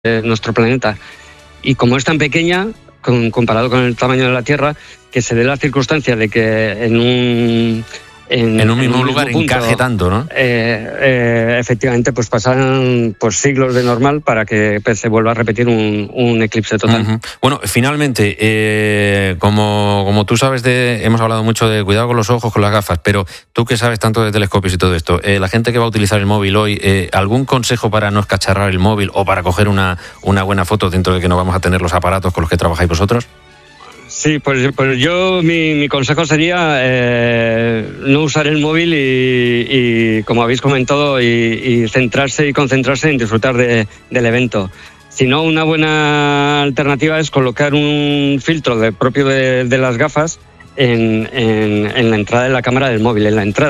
nuestro planeta. Y como es tan pequeña, comparado con el tamaño de la Tierra, que se dé la circunstancia de que en un mismo lugar punto, encaje tanto, ¿no? Efectivamente, pues pasan siglos de normal para que se vuelva a repetir un eclipse total. Uh-huh. Bueno, finalmente, como tú sabes, hemos hablado mucho de cuidado con los ojos, con las gafas, pero tú que sabes tanto de telescopios y todo esto, la gente que va a utilizar el móvil hoy, ¿algún consejo para no escacharrar el móvil o para coger una buena foto dentro de que no vamos a tener los aparatos con los que trabajáis vosotros? Sí, pues yo mi consejo sería no usar el móvil y como habéis comentado, y centrarse y concentrarse en disfrutar del evento. Si no, una buena alternativa es colocar un filtro propio de las gafas en la entrada de la cámara del móvil,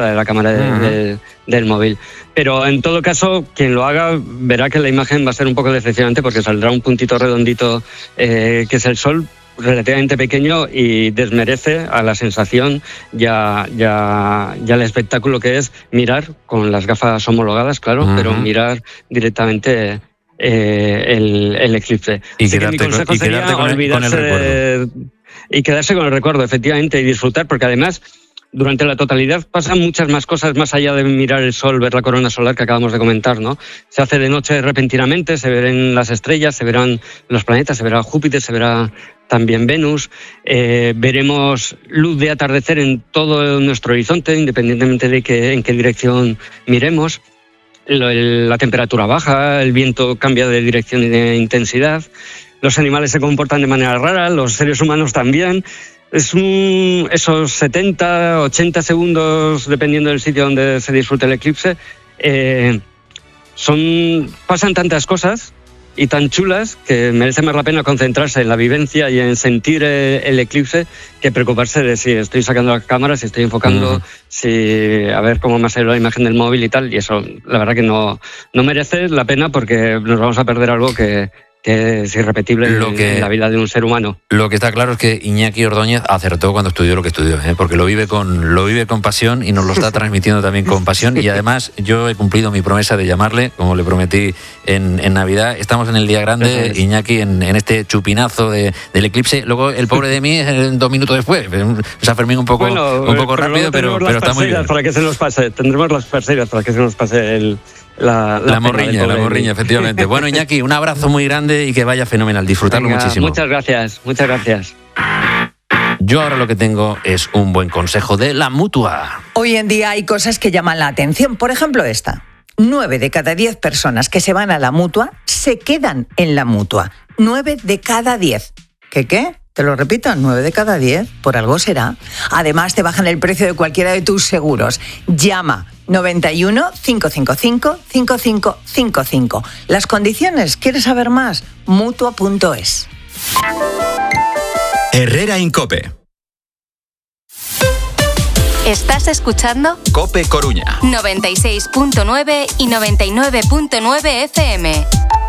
del móvil. Pero en todo caso, quien lo haga verá que la imagen va a ser un poco decepcionante porque saldrá un puntito redondito que es el sol, relativamente pequeño, y desmerece a la sensación ya el espectáculo que es mirar con las gafas homologadas, claro, uh-huh, pero mirar directamente el eclipse. Y quedarte con el recuerdo. Y quedarse con el recuerdo, efectivamente, y disfrutar, porque además durante la totalidad pasan muchas más cosas más allá de mirar el sol, ver la corona solar que acabamos de comentar, ¿no? Se hace de noche repentinamente, se verán las estrellas, se verán los planetas, se verá Júpiter, se verá también Venus, veremos luz de atardecer en todo nuestro horizonte, independientemente de en qué dirección miremos. La temperatura baja, el viento cambia de dirección y de intensidad, los animales se comportan de manera rara, los seres humanos también. Esos 70, 80 segundos, dependiendo del sitio donde se disfrute el eclipse, pasan tantas cosas y tan chulas que merece más la pena concentrarse en la vivencia y en sentir el eclipse que preocuparse de si estoy sacando la cámara, si estoy enfocando, a ver cómo me ha salido la imagen del móvil y tal. Y eso, la verdad que no merece la pena porque nos vamos a perder algo que es irrepetible en la vida de un ser humano. Lo que está claro es que Iñaki Ordóñez acertó cuando estudió lo que estudió, porque lo vive con pasión y nos lo está transmitiendo también con pasión. Y además yo he cumplido mi promesa de llamarle, como le prometí en Navidad. Estamos en el día grande, Iñaki, en este chupinazo del eclipse. Luego el pobre de mí 2 minutos después. San Fermín un poco rápido, pero está muy bien. Para que se nos pase, tendremos las perseguidas para que se nos pase la morriña, efectivamente. Bueno, Iñaki, un abrazo muy grande y que vaya fenomenal. Disfrutarlo muchísimo. Muchas gracias. Yo ahora lo que tengo es un buen consejo de la Mutua. Hoy en día hay cosas que llaman la atención. Por ejemplo, esta. 9 de cada 10 personas que se van a la Mutua se quedan en la Mutua. 9 de cada 10. ¿Qué? Te lo repito, 9 de cada 10, por algo será. Además, te bajan el precio de cualquiera de tus seguros. Llama 91 555 5555. Las condiciones, ¿quieres saber más? Mutua.es. Herrera en COPE. ¿Estás escuchando? COPE Coruña. 96.9 y 99.9 FM.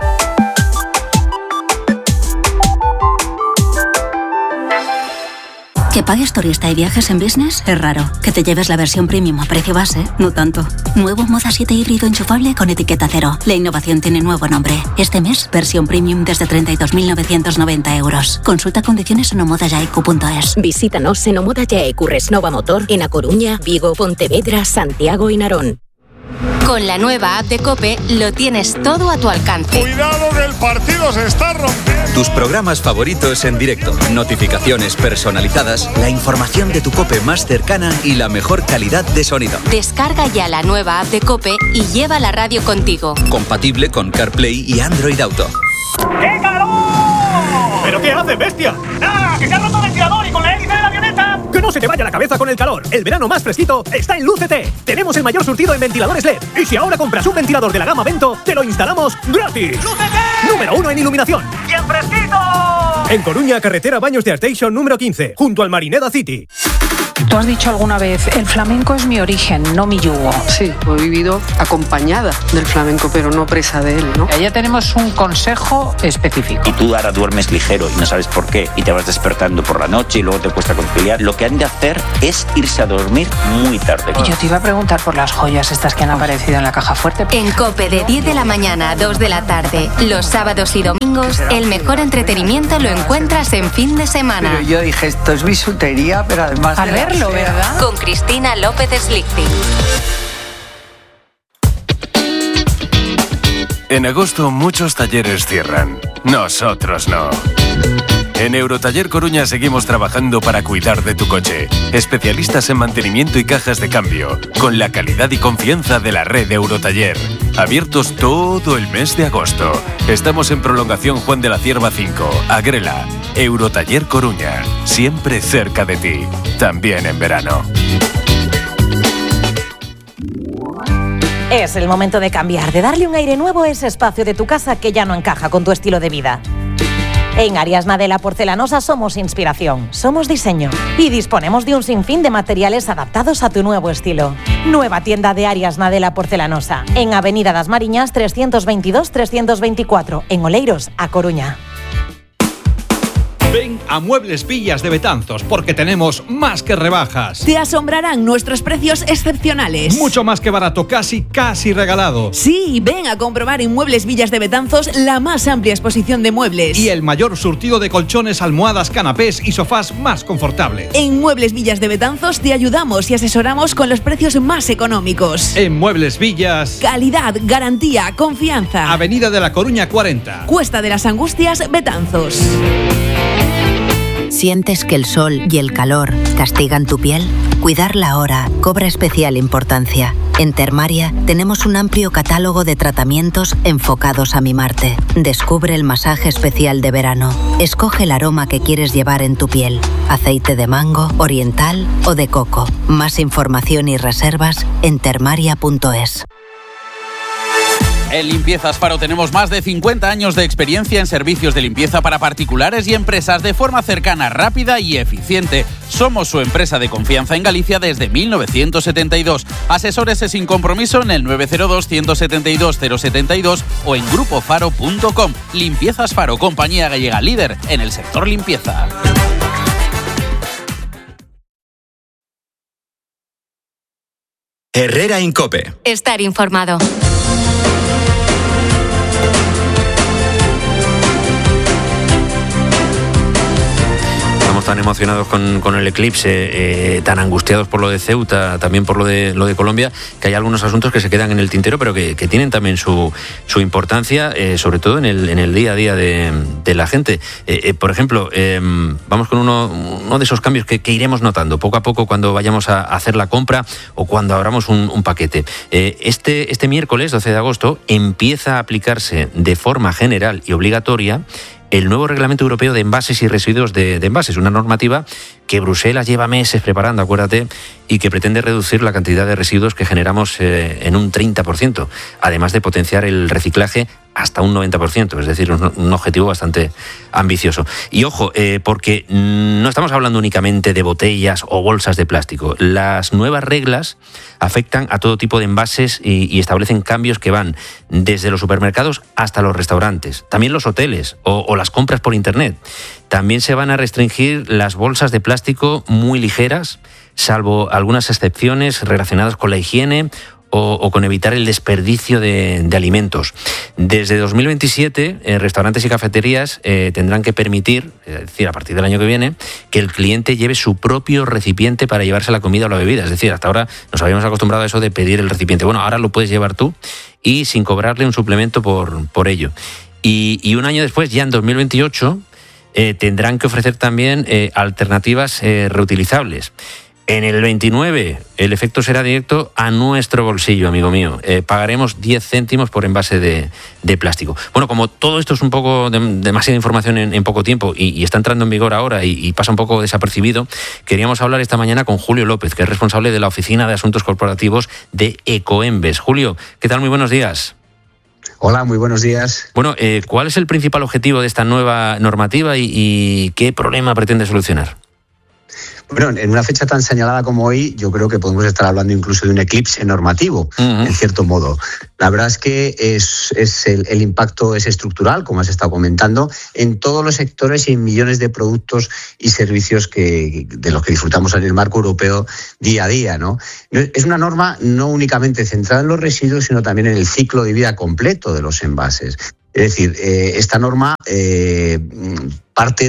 Que pagues turista y viajes en business es raro. Que te lleves la versión premium a precio base, no tanto. Nuevo Moda 7 híbrido enchufable con etiqueta cero. La innovación tiene nuevo nombre. Este mes, versión premium desde 32.990 euros. Consulta condiciones en omodayaiq.es. Visítanos en Omoda Yaeq Resnova Motor en A Coruña, Vigo, Pontevedra, Santiago y Narón. Con la nueva app de COPE lo tienes todo a tu alcance. ¡Cuidado que el partido se está rompiendo! Tus programas favoritos en directo, notificaciones personalizadas, la información de tu COPE más cercana y la mejor calidad de sonido. Descarga ya la nueva app de COPE y lleva la radio contigo. Compatible con CarPlay y Android Auto. ¡Qué calor! ¿Pero qué haces, bestia? ¡Nada! ¡Que se ha roto el ventilador y con la hélice de la avioneta! ¡Que no se te vaya la cabeza con el calor! El verano más fresquito está en Lúcete. Tenemos el mayor surtido en ventiladores LED. Y si ahora compras un ventilador de la gama Vento, te lo instalamos gratis. ¡Lúcete! Número 1 en iluminación. ¡Bien fresquito! En Coruña, carretera Baños de Arteixo número 15, junto al Marineda City. Tú has dicho alguna vez, el flamenco es mi origen, no mi yugo. Sí, he vivido acompañada del flamenco, pero no presa de él, ¿no? Ya tenemos un consejo específico. Y tú ahora duermes ligero y no sabes por qué, y te vas despertando por la noche y luego te cuesta conciliar. Lo que han de hacer es irse a dormir muy tarde. Y yo te iba a preguntar por las joyas estas que han aparecido en la caja fuerte. En COPE de 10 de la mañana a 2 de la tarde, los sábados y domingos, el mejor entretenimiento lo encuentras en fin de semana. Pero yo dije, esto es bisutería, pero además Al verlo, ¿verdad? Con Cristina López Slichting. En agosto muchos talleres cierran. Nosotros no. En Eurotaller Coruña seguimos trabajando para cuidar de tu coche. Especialistas en mantenimiento y cajas de cambio, con la calidad y confianza de la red Eurotaller. Abiertos todo el mes de agosto. Estamos en Prolongación Juan de la Cierva 5, Agrela. Eurotaller Coruña, siempre cerca de ti, también en verano. Es el momento de cambiar, de darle un aire nuevo a ese espacio de tu casa que ya no encaja con tu estilo de vida. En Arias Nadella Porcelanosa somos inspiración, somos diseño y disponemos de un sinfín de materiales adaptados a tu nuevo estilo. Nueva tienda de Arias Nadella Porcelanosa en Avenida das Mariñas 322-324, en Oleiros, A Coruña. Ven a Muebles Villas de Betanzos porque tenemos más que rebajas. Te asombrarán nuestros precios excepcionales. Mucho más que barato, casi regalado. Sí, ven a comprobar en Muebles Villas de Betanzos la más amplia exposición de muebles. Y el mayor surtido de colchones, almohadas, canapés y sofás más confortables. En Muebles Villas de Betanzos te ayudamos y asesoramos con los precios más económicos. En Muebles Villas. Calidad, garantía, confianza. Avenida de la Coruña 40. Cuesta de las Angustias, Betanzos. ¿Sientes que el sol y el calor castigan tu piel? Cuidarla ahora cobra especial importancia. En Termaria tenemos un amplio catálogo de tratamientos enfocados a mimarte. Descubre el masaje especial de verano. Escoge el aroma que quieres llevar en tu piel. Aceite de mango, oriental o de coco. Más información y reservas en termaria.es. En Limpiezas Faro tenemos más de 50 años de experiencia en servicios de limpieza para particulares y empresas de forma cercana, rápida y eficiente. Somos su empresa de confianza en Galicia desde 1972. Asesórese sin compromiso en el 902-172-072 o en grupofaro.com. Limpiezas Faro, compañía gallega líder en el sector limpieza. Herrera en COPE. Estar informado. Estamos tan emocionados con el eclipse, tan angustiados por lo de Ceuta, también por lo de Colombia, que hay algunos asuntos que se quedan en el tintero, pero que tienen también su importancia, sobre todo en el día a día de la gente. Por ejemplo, vamos con uno de esos cambios que iremos notando poco a poco cuando vayamos a hacer la compra o cuando abramos un paquete. Este miércoles, 12 de agosto, empieza a aplicarse de forma general y obligatoria el nuevo Reglamento Europeo de Envases y Residuos de Envases, una normativa que Bruselas lleva meses preparando, acuérdate, y que pretende reducir la cantidad de residuos que generamos en un 30%, además de potenciar el reciclaje hasta un 90%, es decir, un objetivo bastante ambicioso. Y ojo, porque no estamos hablando únicamente de botellas o bolsas de plástico. Las nuevas reglas afectan a todo tipo de envases y establecen cambios que van desde los supermercados hasta los restaurantes, también los hoteles o las compras por internet. También se van a restringir las bolsas de plástico muy ligeras, salvo algunas excepciones relacionadas con la higiene o con evitar el desperdicio de alimentos. Desde 2027, restaurantes y cafeterías tendrán que permitir, es decir, a partir del año que viene, que el cliente lleve su propio recipiente para llevarse la comida o la bebida. Es decir, hasta ahora nos habíamos acostumbrado a eso de pedir el recipiente. Bueno, ahora lo puedes llevar tú y sin cobrarle un suplemento por ello. Y un año después, ya en 2028, tendrán que ofrecer también alternativas reutilizables. En el 29, el efecto será directo a nuestro bolsillo, amigo mío. Pagaremos 10 céntimos por envase de plástico. Bueno, como todo esto es un poco demasiada información en poco tiempo y está entrando en vigor ahora y pasa un poco desapercibido, queríamos hablar esta mañana con Julio López, que es responsable de la Oficina de Asuntos Corporativos de Ecoembes. Julio, ¿qué tal? Muy buenos días. Hola, muy buenos días. Bueno, ¿cuál es el principal objetivo de esta nueva normativa y qué problema pretende solucionar? Bueno, en una fecha tan señalada como hoy, yo creo que podemos estar hablando incluso de un eclipse normativo, en cierto modo. La verdad es que el impacto es estructural, como has estado comentando, en todos los sectores y en millones de productos y servicios de los que disfrutamos en el marco europeo día a día, ¿no? Es una norma no únicamente centrada en los residuos, sino también en el ciclo de vida completo de los envases. Es decir, esta norma parte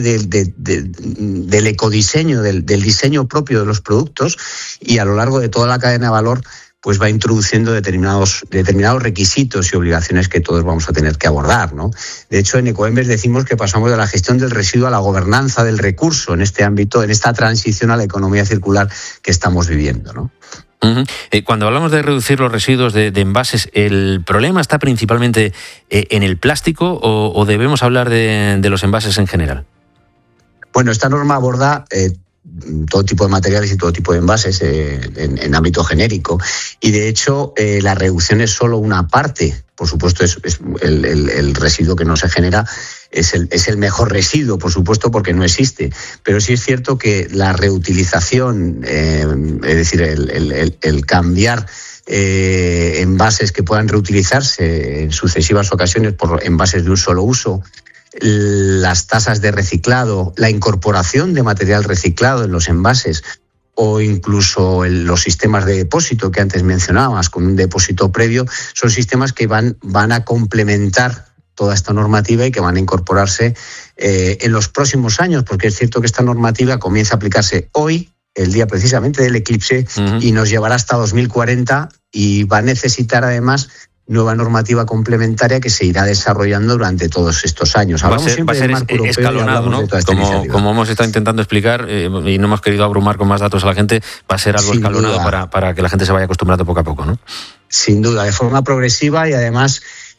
del ecodiseño, del diseño propio de los productos, y a lo largo de toda la cadena de valor pues va introduciendo determinados requisitos y obligaciones que todos vamos a tener que abordar, ¿no? De hecho, en Ecoembes decimos que pasamos de la gestión del residuo a la gobernanza del recurso en este ámbito, en esta transición a la economía circular que estamos viviendo, ¿no? Cuando hablamos de reducir los residuos de envases, ¿el problema está principalmente en el plástico o debemos hablar de los envases en general? Bueno, esta norma aborda todo tipo de materiales y todo tipo de envases en ámbito genérico, y de hecho la reducción es solo una parte. Por supuesto, es el residuo que no se genera es el mejor residuo, por supuesto, porque no existe. Pero sí es cierto que la reutilización, es decir, el cambiar envases que puedan reutilizarse en sucesivas ocasiones por envases de un solo uso, las tasas de reciclado, la incorporación de material reciclado en los envases, o incluso los sistemas de depósito que antes mencionabas, con un depósito previo, son sistemas que van a complementar toda esta normativa y que van a incorporarse en los próximos años, porque es cierto que esta normativa comienza a aplicarse hoy, el día precisamente del eclipse, y nos llevará hasta 2040, y va a necesitar además nueva normativa complementaria que se irá desarrollando durante todos estos años. Va a ser escalonado, ¿no? Como hemos estado intentando explicar y no hemos querido abrumar con más datos a la gente, va a ser algo escalonado para que la gente se vaya acostumbrando poco a poco, ¿no? Sin duda, de forma progresiva, y además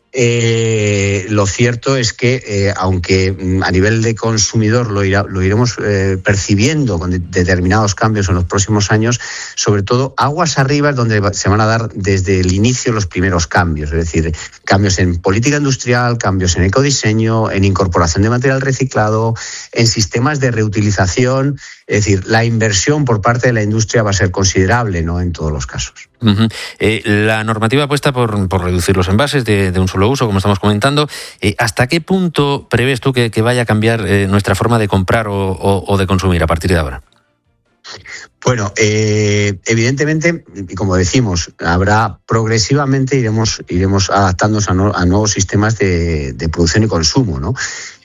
lo cierto es que aunque a nivel de consumidor lo iremos percibiendo con determinados cambios en los próximos años, sobre todo aguas arriba es donde se van a dar desde el inicio los primeros cambios, es decir, cambios en política industrial, cambios en ecodiseño, en incorporación de material reciclado, en sistemas de reutilización. Es decir, la inversión por parte de la industria va a ser considerable, ¿no?, en todos los casos. La normativa apuesta por reducir los envases de un solo uso, como estamos comentando. ¿Hasta qué punto prevés tú que vaya a cambiar nuestra forma de comprar o de consumir a partir de ahora? Bueno, evidentemente, y como decimos, habrá progresivamente iremos adaptándonos a nuevos sistemas de producción y consumo, ¿no?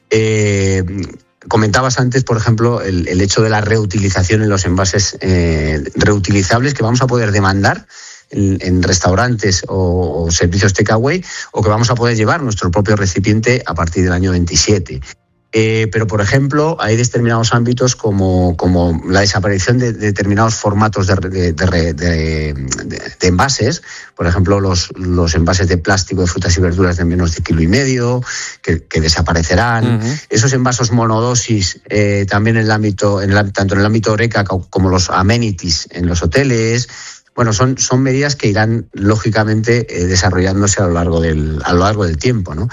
Comentabas antes, por ejemplo, el hecho de la reutilización en los envases reutilizables que vamos a poder demandar en restaurantes o servicios takeaway, o que vamos a poder llevar nuestro propio recipiente a partir del año 27. Pero, por ejemplo, hay determinados ámbitos como la desaparición de determinados formatos de envases, por ejemplo, los envases de plástico de frutas y verduras de menos de 1,5 kg, que desaparecerán. Esos envases monodosis, también tanto en el ámbito Horeca como los amenities en los hoteles. Bueno, son medidas que irán, lógicamente, desarrollándose a lo largo del tiempo, ¿no?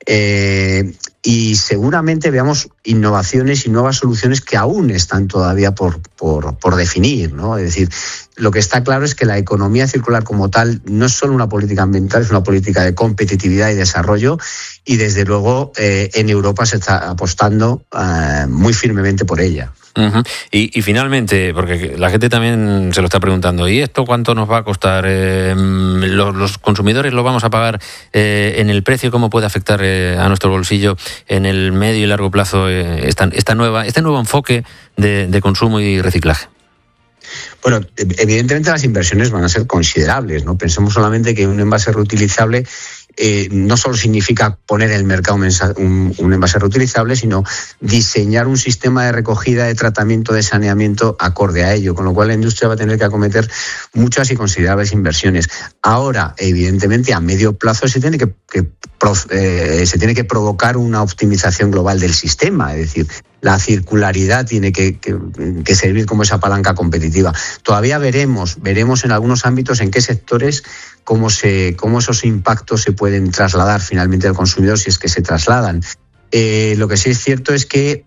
Y seguramente veamos innovaciones y nuevas soluciones que aún están todavía por definir, ¿no? Es decir, lo que está claro es que la economía circular como tal no es solo una política ambiental, es una política de competitividad y desarrollo, y desde luego en Europa se está apostando muy firmemente por ella. Y finalmente, porque la gente también se lo está preguntando, ¿y esto cuánto nos va a costar? ¿Los consumidores lo vamos a pagar en el precio? ¿Cómo puede afectar a nuestro bolsillo en el medio y largo plazo este nuevo enfoque de consumo y reciclaje? Bueno, evidentemente las inversiones van a ser considerables, ¿no? Pensemos solamente que un envase reutilizable no solo significa poner en el mercado un envase reutilizable, sino diseñar un sistema de recogida, de tratamiento, de saneamiento acorde a ello, con lo cual la industria va a tener que acometer muchas y considerables inversiones. Ahora, evidentemente, a medio plazo se tiene que provocar una optimización global del sistema, es decir, la circularidad tiene que servir como esa palanca competitiva. Todavía veremos en algunos ámbitos en qué sectores cómo esos impactos se pueden trasladar finalmente al consumidor, si es que se trasladan. Lo que sí es cierto es que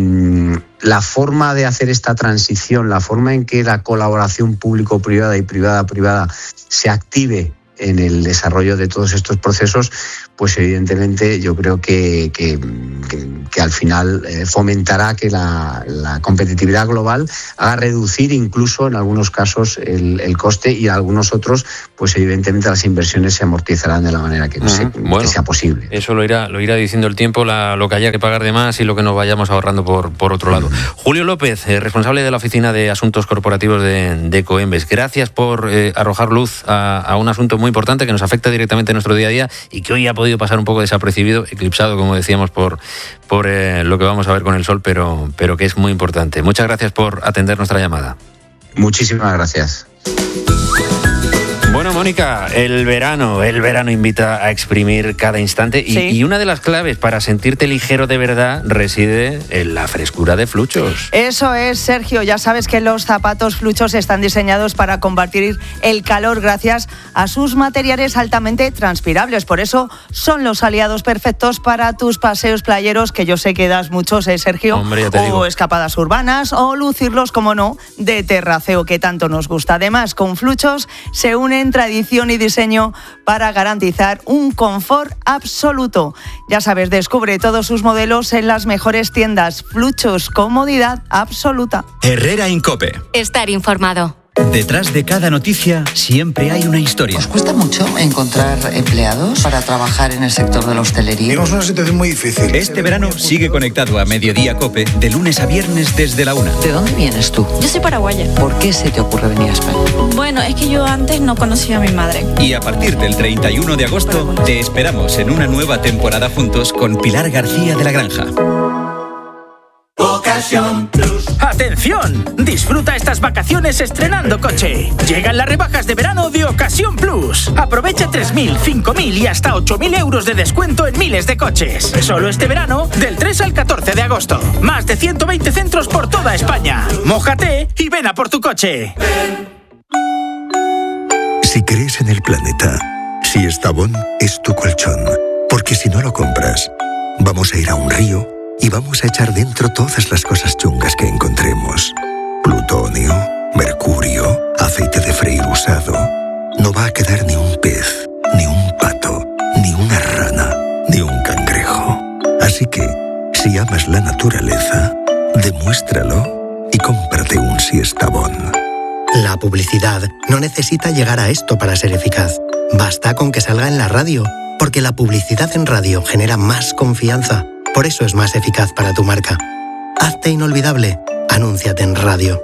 la forma de hacer esta transición, la forma en que la colaboración público-privada y privada-privada se active en el desarrollo de todos estos procesos, pues evidentemente yo creo que al final fomentará que la competitividad global haga reducir incluso en algunos casos el coste, y en algunos otros pues evidentemente las inversiones se amortizarán de la manera que sea posible. Eso lo irá diciendo el tiempo, lo que haya que pagar de más y lo que nos vayamos ahorrando por otro lado. Julio López, responsable de la Oficina de Asuntos Corporativos de Ecoembes, gracias por arrojar luz a un asunto muy importante que nos afecta directamente en nuestro día a día y que hoy ha podido pasar un poco desapercibido, eclipsado, como decíamos, por lo que vamos a ver con el sol, pero que es muy importante. Muchas gracias por atender nuestra llamada. Muchísimas gracias. Bueno, Mónica, el verano invita a exprimir cada instante y una de las claves para sentirte ligero de verdad reside en la frescura de Fluchos. Eso es, Sergio. Ya sabes que los zapatos Fluchos están diseñados para combatir el calor gracias a sus materiales altamente transpirables. Por eso son los aliados perfectos para tus paseos playeros, que yo sé que das muchos, Sergio. Hombre, ya te digo. O escapadas urbanas, o lucirlos, como no, de terraceo, que tanto nos gusta. Además, con Fluchos se unen tradición y diseño para garantizar un confort absoluto. Ya sabes, descubre todos sus modelos en las mejores tiendas. Fluchos, comodidad absoluta. Herrera Incope. Estar informado. Detrás de cada noticia siempre hay una historia. ¿Os cuesta mucho encontrar empleados para trabajar en el sector de la hostelería? Tenemos una situación muy difícil. Este verano sigue conectado a Mediodía Cope de lunes a viernes desde la 1. ¿De dónde vienes tú? Yo soy paraguaya. ¿Por qué se te ocurre venir a España? Bueno, es que yo antes no conocía a mi madre. Y a partir del 31 de agosto te esperamos en una nueva temporada juntos con Pilar García de la Granja. Ocasión Plus. ¡Atención! Disfruta estas vacaciones estrenando coche. Llegan las rebajas de verano de Ocasión Plus. Aprovecha 3.000, 5.000 y hasta 8.000 euros de descuento en miles de coches. Solo este verano, del 3 al 14 de agosto. Más de 120 centros por toda España. Mójate y ven a por tu coche. Si crees en el planeta, Siestabón es tu colchón. Porque si no lo compras, vamos a ir a un río y vamos a echar dentro todas las cosas chungas que encontremos. Plutonio, mercurio, aceite de freír usado. No va a quedar ni un pez, ni un pato, ni una rana, ni un cangrejo. Así que, si amas la naturaleza, demuéstralo y cómprate un Siestabón. La publicidad no necesita llegar a esto para ser eficaz. Basta con que salga en la radio, porque la publicidad en radio genera más confianza. Por eso es más eficaz para tu marca. Hazte inolvidable. Anúnciate en radio.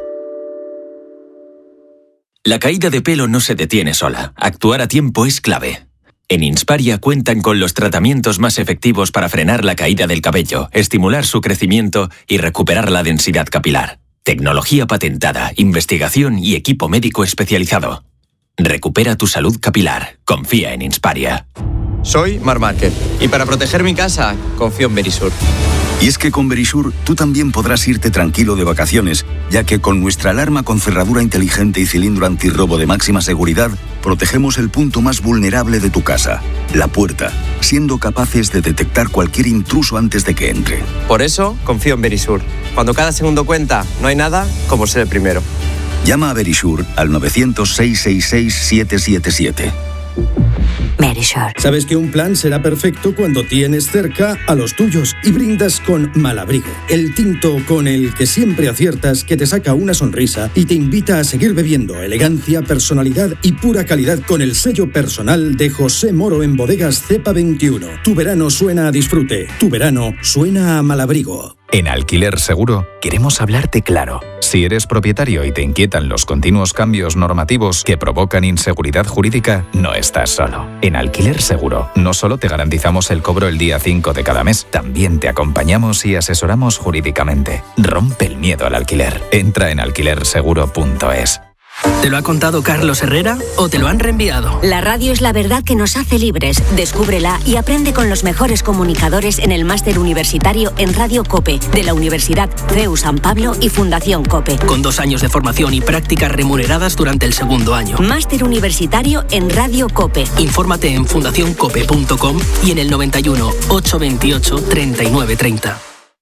La caída de pelo no se detiene sola. Actuar a tiempo es clave. En Insparia cuentan con los tratamientos más efectivos para frenar la caída del cabello, estimular su crecimiento y recuperar la densidad capilar. Tecnología patentada, investigación y equipo médico especializado. Recupera tu salud capilar. Confía en Insparia. Soy Marc Márquez y para proteger mi casa confío en Verisur. Y es que con Verisur tú también podrás irte tranquilo de vacaciones, ya que con nuestra alarma con cerradura inteligente y cilindro antirrobo de máxima seguridad, protegemos el punto más vulnerable de tu casa, la puerta, siendo capaces de detectar cualquier intruso antes de que entre. Por eso confío en Verisur. Cuando cada segundo cuenta, no hay nada como ser el primero. Llama a Verisur al 900-666-777. Verisur. Sabes que un plan será perfecto cuando tienes cerca a los tuyos y brindas con Malabrigo, el tinto con el que siempre aciertas, que te saca una sonrisa y te invita a seguir bebiendo. Elegancia, personalidad y pura calidad con el sello personal de José Moro en Bodegas Cepa 21. Tu verano suena a disfrute. Tu verano suena a Malabrigo. En Alquiler Seguro queremos hablarte claro. Si eres propietario y te inquietan los continuos cambios normativos que provocan inseguridad jurídica, no estás solo. En Alquiler Seguro no solo te garantizamos el cobro el día 5 de cada mes, también te acompañamos y asesoramos jurídicamente. Rompe el miedo al alquiler. Entra en alquilerseguro.es. ¿Te lo ha contado Carlos Herrera o te lo han reenviado? La radio es la verdad que nos hace libres. Descúbrela y aprende con los mejores comunicadores en el máster universitario en Radio COPE de la Universidad CEU San Pablo y Fundación COPE. Con 2 años de formación y prácticas remuneradas durante el segundo año. Máster universitario en Radio COPE. Infórmate en fundacioncope.com y en el 91 828 3930.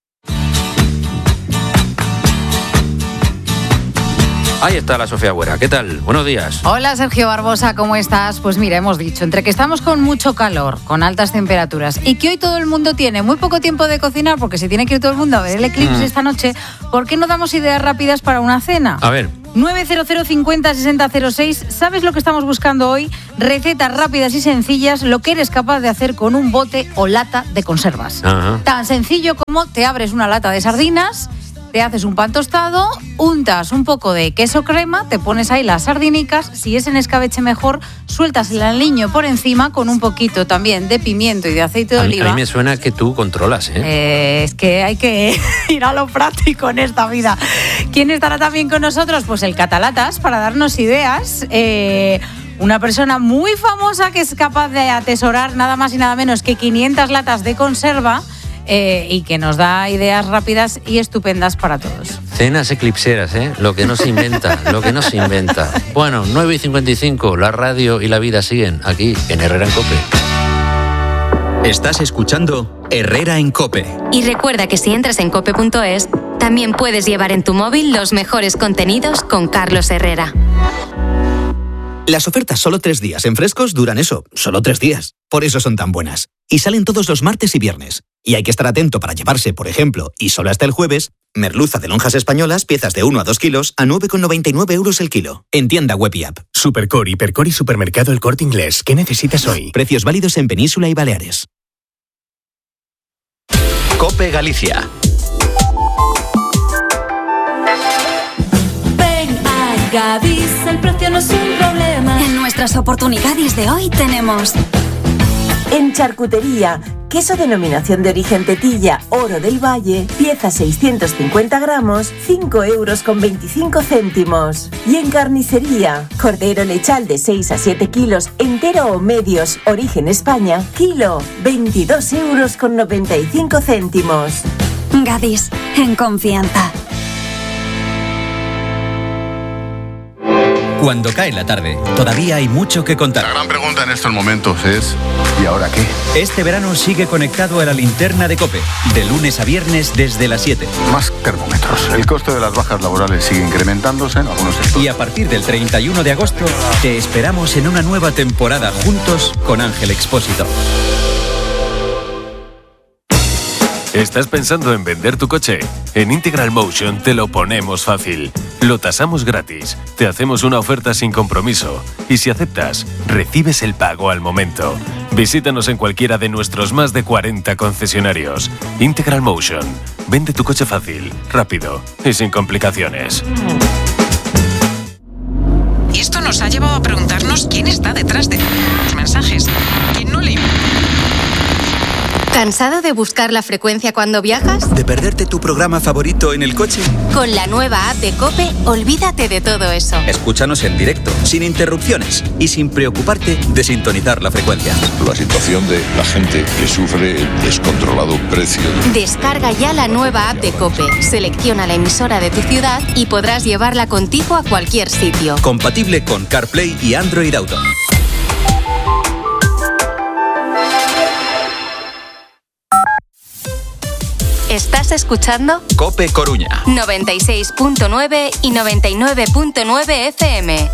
Ahí está la Sofía Güera. ¿Qué tal? Buenos días. Hola, Sergio Barbosa, ¿cómo estás? Pues mira, hemos dicho, entre que estamos con mucho calor, con altas temperaturas, y que hoy todo el mundo tiene muy poco tiempo de cocinar, porque se tiene que ir todo el mundo a ver el eclipse esta noche, ¿por qué no damos ideas rápidas para una cena? A ver. 900 50 60 06. ¿Sabes lo que estamos buscando hoy? Recetas rápidas y sencillas, lo que eres capaz de hacer con un bote o lata de conservas. Ajá. Tan sencillo como te abres una lata de sardinas, te haces un pan tostado, untas un poco de queso crema, te pones ahí las sardinicas, si es en escabeche mejor, sueltas el aliño por encima con un poquito también de pimiento y de aceite de oliva. A mí me suena que tú controlas, Es que hay que ir a lo práctico en esta vida. ¿Quién estará también con nosotros? Pues el Catalatas, para darnos ideas. Una persona muy famosa que es capaz de atesorar nada más y nada menos que 500 latas de conserva. Y que nos da ideas rápidas y estupendas para todos. Cenas eclipseras, lo que no se inventa, lo que no se inventa. Bueno, 9:55, la radio y la vida siguen aquí en Herrera en COPE. Estás escuchando Herrera en COPE. Y recuerda que si entras en cope.es, también puedes llevar en tu móvil los mejores contenidos con Carlos Herrera. Las ofertas solo 3 días en Frescos duran eso, solo 3 días. Por eso son tan buenas. Y salen todos los martes y viernes. Y hay que estar atento para llevarse, por ejemplo, y solo hasta el jueves, merluza de lonjas españolas, piezas de 1 a 2 kilos, a 9,99 € el kilo. En tienda web y app. Supercor, Hipercor y Supermercado El Corte Inglés. ¿Qué necesitas hoy? Precios válidos en Península y Baleares. COPE Galicia. Gadis, el precio no es un problema. En nuestras oportunidades de hoy tenemos... En charcutería, queso denominación de origen Tetilla, Oro del Valle, pieza 650 gramos, 5,25 €. Y en carnicería, cordero lechal de 6 a 7 kilos, entero o medios, origen España, kilo, 22,95 €. Gadis, en confianza. Cuando cae la tarde, todavía hay mucho que contar. La gran pregunta en estos momentos es, ¿y ahora qué? Este verano sigue conectado a la linterna de COPE, de lunes a viernes desde las 7. Más termómetros. El coste de las bajas laborales sigue incrementándose en algunos sectores. Y a partir del 31 de agosto, te esperamos en una nueva temporada juntos con Ángel Expósito. ¿Estás pensando en vender tu coche? En Integral Motion te lo ponemos fácil. Lo tasamos gratis, te hacemos una oferta sin compromiso y si aceptas, recibes el pago al momento. Visítanos en cualquiera de nuestros más de 40 concesionarios. Integral Motion. Vende tu coche fácil, rápido y sin complicaciones. Y esto nos ha llevado a preguntarnos quién está detrás de los mensajes. ¿Quién no le... ¿Cansado de buscar la frecuencia cuando viajas? ¿De perderte tu programa favorito en el coche? Con la nueva app de COPE, olvídate de todo eso. Escúchanos en directo, sin interrupciones y sin preocuparte de sintonizar la frecuencia. La situación de la gente que sufre el descontrolado precio. Descarga ya la nueva app de COPE, selecciona la emisora de tu ciudad y podrás llevarla contigo a cualquier sitio. Compatible con CarPlay y Android Auto. ¿Estás escuchando? COPE Coruña. 96.9 y 99.9 FM.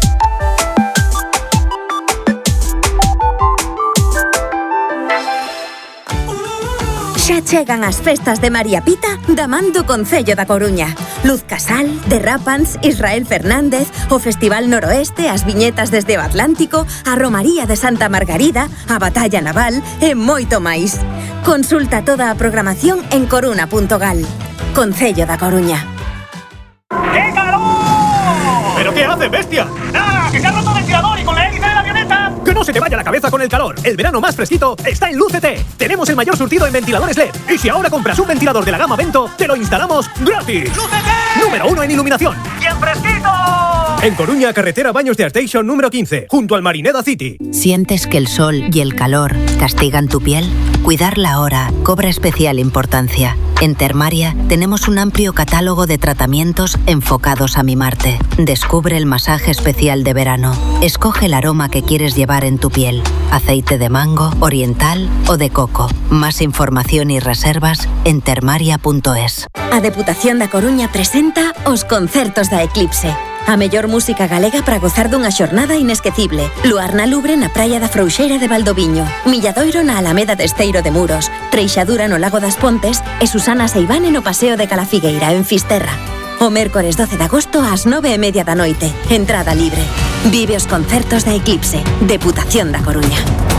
Xa chegan as festas de María Pita da man do Concello da Coruña. Luz Casal, Derrapans, Israel Fernández, o Festival Noroeste, as viñetas desde o Atlántico, a Romaría de Santa Margarida, a Batalla Naval e moito máis. Consulta toda a programación en coruna.gal. Concello da Coruña. ¡Qué calor! ¿Pero qué hace, bestia? ¡Nada! ¡Que se ha roto el ventilador y con la hélice de la avioneta! ¡Que no se te vaya la cabeza con el calor! El verano más fresquito está en Lúcete. Tenemos el mayor surtido en ventiladores LED. Y si ahora compras un ventilador de la gama Vento, te lo instalamos gratis. ¡Lúcete! Número 1 en iluminación. ¡Bien fresquito! En Coruña, carretera Baños de Arteixo número 15, junto al Marineda City. ¿Sientes que el sol y el calor castigan tu piel? Cuidarla ahora cobra especial importancia. En Termaria tenemos un amplio catálogo de tratamientos enfocados a mimarte. Descubre el masaje especial de verano. Escoge el aroma que quieres llevar en tu piel. Aceite de mango, oriental o de coco. Más información y reservas en termaria.es. A Deputación da Coruña presenta os concertos da Eclipse. A mellor música galega para gozar dunha xornada inesquecible. Luar na Lubre na praia da Frouxeira de Valdoviño, Milladoiro na Alameda de Esteiro de Muros, Treixadura no Lago das Pontes e Susana Seivane no Paseo de Calafigueira en Fisterra. O mércores 12 de agosto ás 9:30 da noite. Entrada libre. Vive os concertos da Eclipse. Deputación da Coruña.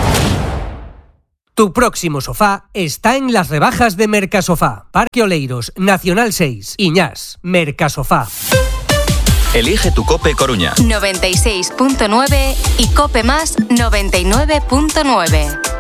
Tu próximo sofá está en las rebajas de Mercasofá. Parque Oleiros, Nacional 6, Iñás, Mercasofá. Elige tu Cope Coruña. 96.9 y Cope Más 99.9.